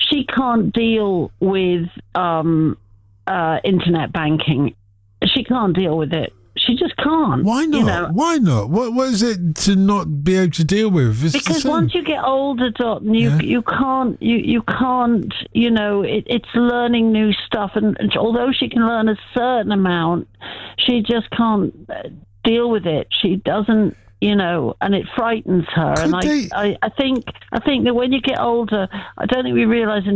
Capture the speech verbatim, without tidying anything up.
she can't deal with um, uh, internet banking. She can't deal with it. She just can't. Why not? You know? Why not? What What is it to not be able to deal with? It's because once you get older, Dalton, you Yeah. you can't you you can't you know it, it's learning new stuff, and, and although she can learn a certain amount, she just can't uh, deal with it. She doesn't. You know, and it frightens her. Could and I, they- I, I think, I think that when you get older, I don't think we realise